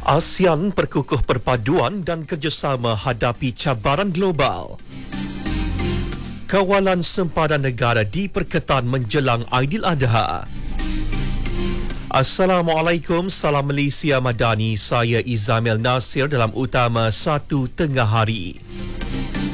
ASEAN perkukuh perpaduan dan kerjasama hadapi cabaran global. Kawalan sempadan negara diperketat menjelang Aidiladha. Assalamualaikum, salam Malaysia Madani. Saya Izamil Nasir dalam utama 1 tengah hari.